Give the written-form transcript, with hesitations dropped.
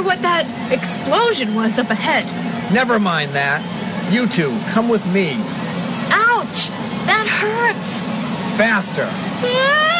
what that explosion was up ahead. Never mind that. You two, come with me. Ouch! That hurts! Faster.